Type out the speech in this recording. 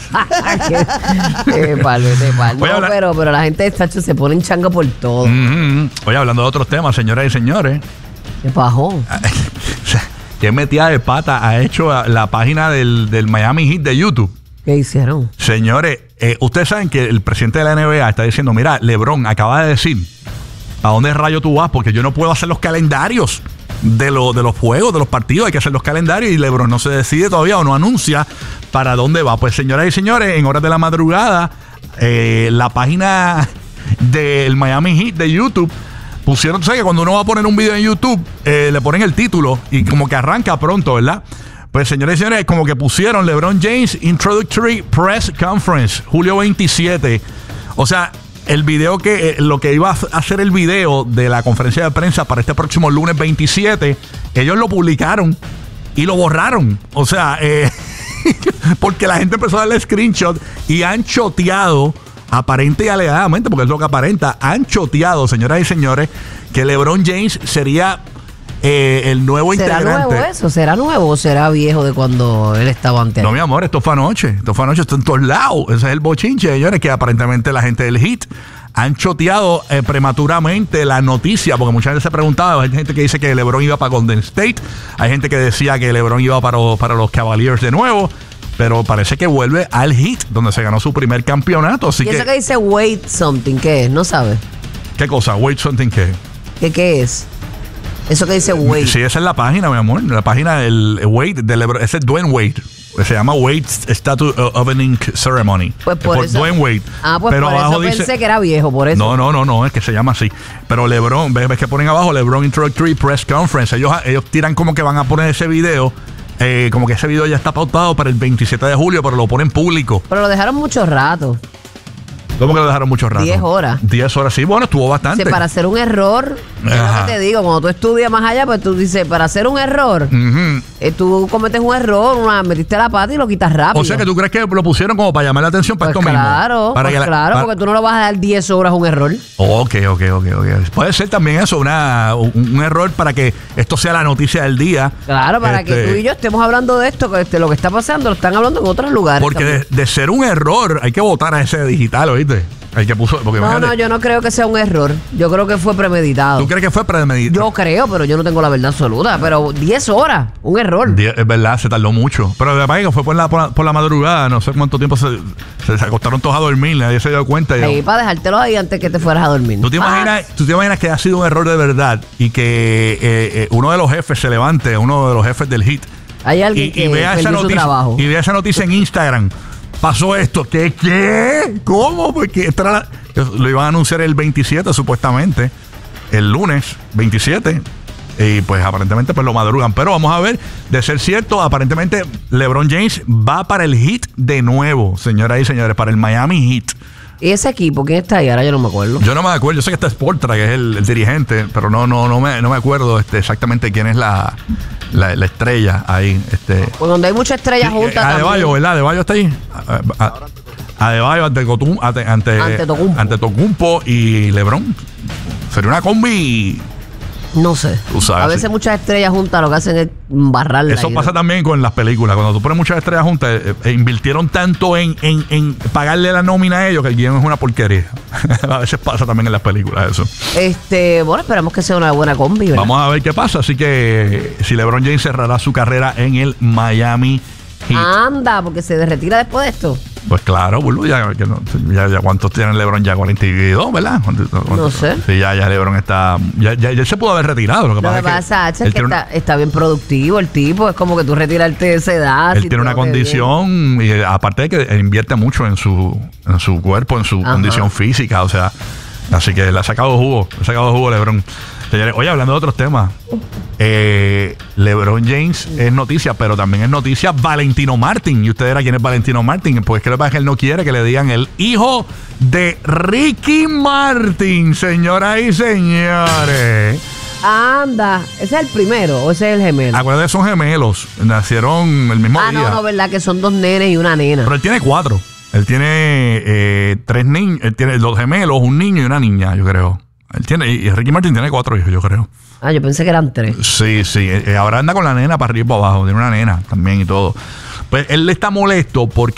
Qué palo. No, pero la gente de Tacho se pone en changa por todo. Oye, hablando de otros temas, señoras y señores. ¿Qué pasó? ¿Qué metida de pata ha hecho la página del Miami Heat de YouTube? ¿Qué hicieron? Señores, ustedes saben que el presidente de la NBA está diciendo, mira, LeBron acaba de decir, ¿a dónde rayo tú vas? Porque yo no puedo hacer los calendarios de los juegos, de los partidos. Hay que hacer los calendarios y LeBron no se decide todavía o no anuncia para dónde va. Pues, señoras y señores, en horas de la madrugada, la página del Miami Heat de YouTube pusieron, ¿sabes? Que cuando uno va a poner un video en YouTube, le ponen el título y como que arranca pronto, ¿verdad? Pues, señores y señores, como que pusieron LeBron James Introductory Press Conference, julio 27. O sea, el video lo que iba a hacer el video de la conferencia de prensa para este próximo lunes 27, ellos lo publicaron y lo borraron. O sea, porque la gente empezó a darle screenshot y han choteado, aparente y alegadamente, porque es lo que aparenta, han choteado, señoras y señores, que LeBron James sería el nuevo integrante. ¿Será nuevo eso? ¿Será nuevo o será viejo de cuando él estaba antes? No, mi amor, esto fue anoche. Esto en todos lados. Ese es el bochinche, señores, que aparentemente la gente del Heat han choteado prematuramente la noticia, porque mucha gente se preguntaba. Hay gente que dice que LeBron iba para Golden State. Hay gente que decía que LeBron iba para los Cavaliers de nuevo. Pero parece que vuelve al Heat, donde se ganó su primer campeonato. Así ¿Y eso que dice wait something? ¿Qué es? ¿No sabes? ¿Qué cosa? Wait something, ¿qué? ¿Qué es? Eso que dice Wade. Sí, esa es la página, mi amor. La página del Wade, ese es Dwayne Wade. Se llama Wade's Statue Opening Ceremony. Pues por eso. Dwayne Wade. Pues pero por abajo eso pensé que era viejo, por eso. No, es que se llama así. Pero LeBron, ves que ponen abajo LeBron Introductory Press Conference. Ellos tiran como que van a poner ese video. Como que ese video ya está pautado para el 27 de julio, pero lo ponen público. Pero lo dejaron mucho rato. ¿Cómo que lo dejaron mucho rato? 10 horas. 10 horas, sí, bueno, estuvo bastante. Para hacer un error, es lo que te digo, cuando tú estudias más allá, pues tú dices, para hacer un error, tú cometes un error, metiste la pata y lo quitas rápido. O sea, que tú crees que lo pusieron como para llamar la atención para esto mismo. Claro, porque tú no lo vas a dar 10 horas un error. Ok. Puede ser también eso, un error para que esto sea la noticia del día. Claro, para que tú y yo estemos hablando de esto, que lo que está pasando, lo están hablando en otros lugares. Porque de ser un error, hay que votar a ese digital, ¿oíste? El que puso, no, yo no creo que sea un error. Yo creo que fue premeditado. ¿Tú crees que fue premeditado? Yo creo, pero yo no tengo la verdad absoluta. Pero 10 horas, un error. Es verdad, se tardó mucho. Pero la verdad que fue por la madrugada. No sé cuánto tiempo se acostaron todos a dormir. Nadie se dio cuenta. Sí, para dejártelo ahí antes que te fueras a dormir. ¿Tú te imaginas que ha sido un error de verdad y que uno de los jefes se levante, uno de los jefes del Heat, hay alguien que vea perdió su trabajo y vea esa noticia en Instagram? Pasó esto. ¿Qué? ¿Cómo? Porque lo iban a anunciar el 27 supuestamente, el lunes 27, y pues aparentemente pues lo madrugan. Pero vamos a ver, de ser cierto, aparentemente LeBron James va para el Heat de nuevo, señoras y señores, para el Miami Heat. ¿Y ese equipo? ¿Quién está ahí? Ahora yo no me acuerdo. Yo no me acuerdo. Yo sé que está Sportra, que es el dirigente, pero no me acuerdo exactamente quién es la estrella ahí. Pues donde hay muchas estrellas juntas. Adebayo, ¿verdad? Adebayo está ahí. Adebayo ante Tocumpo y LeBron. Sería una combi. No sé. A veces muchas estrellas juntas lo que hacen es barrarla. Eso pasa también con las películas. Cuando tú pones muchas estrellas juntas, invirtieron tanto en pagarle la nómina a ellos que el guión es una porquería. A veces pasa también en las películas eso. Bueno, esperamos que sea una buena combi, ¿verdad? Vamos a ver qué pasa. Así que si LeBron James cerrará su carrera en el Miami Heat. Anda, porque se retira después de esto. Pues claro, boludo, ya ¿cuántos tiene LeBron? Ya 42, ¿verdad? No sé. Sí, ya LeBron está. Ya él se pudo haber retirado. Lo que pasa es que está bien productivo el tipo. Es como que tú retirarte de esa edad. Él tiene una condición, y aparte de que invierte mucho en su cuerpo, en su condición física. O sea, así que le ha sacado jugo LeBron. Señores, oye, hablando de otros temas, LeBron James es noticia, pero también es noticia Valentino Martin. ¿Y usted dirá quién es Valentino Martin? Pues creo que él no quiere que le digan el hijo de Ricky Martin, señoras y señores. Anda, ¿ese es el primero o ese es el gemelo? Acuérdate, son gemelos, nacieron el mismo día. No, verdad que son 2 nenes y una nena. Pero él tiene 4. Él tiene 3 niños, él tiene 2 gemelos, un niño y una niña, yo creo. Y Ricky Martin tiene 4 hijos, yo creo. Yo pensé que eran 3. Sí. Ahora anda con la nena para arriba y para abajo. Tiene una nena también y todo. Pues él está molesto porque